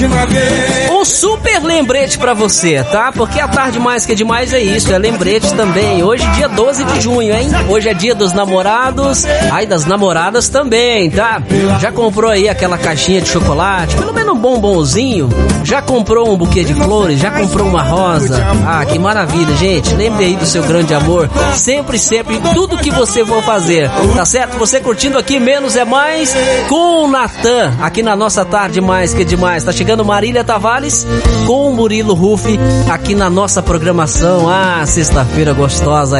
última vez. Um super lembrete pra você, tá? Porque a tarde mais que demais é isso, é lembrete também. Hoje, dia 12 de junho, hein? Hoje é dia dos namorados, ai, das namoradas também, tá? Já comprou aí aquela caixinha de chocolate, pelo menos um bombonzinho? Já comprou um buquê de flores? Já comprou uma rosa? Ah, que maravilha, gente. Lembre aí do seu grande amor. Sempre, sempre, tudo que você for fazer, tá certo? Você curtindo aqui Menos é Mais com o Natan, aqui na nossa tarde mais que demais. Tá chegando Marília Tavares com o Murilo Rufi aqui na nossa programação. Ah, sexta-feira gostosa